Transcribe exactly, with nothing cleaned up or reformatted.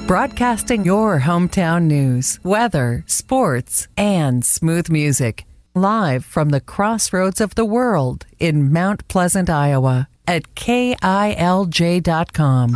Broadcasting your hometown news, weather, sports, and smooth music. Live from the crossroads of the world in Mount Pleasant, Iowa at K I L J dot com.